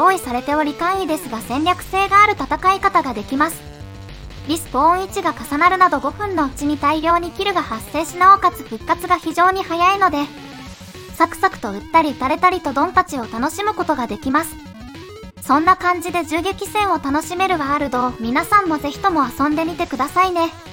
用意されており簡易ですが戦略性がある戦い方ができます。リスポーン位置が重なるなど5分のうちに大量にキルが発生しなおかつ復活が非常に早いので、サクサクと撃ったり撃たれたりとドンパチを楽しむことができます。そんな感じで銃撃戦を楽しめるワールドを皆さんもぜひとも遊んでみてくださいね。